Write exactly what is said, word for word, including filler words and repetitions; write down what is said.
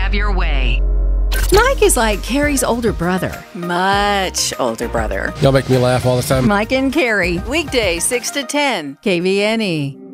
have your way. Mike is like Carrie's older brother. Much older brother. Y'all make me laugh all the time. Mike and Carrie. Weekday, six to ten. K V N E.